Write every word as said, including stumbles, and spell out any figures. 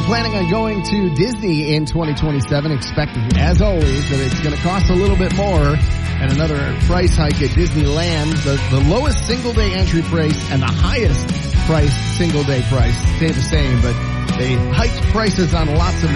you're planning on going to Disney in twenty twenty-seven, expect, as always, that it's going to cost a little bit more. And another price hike at Disneyland. The, the lowest single-day entry price and the highest price single-day price stay the same, but they hiked prices on lots of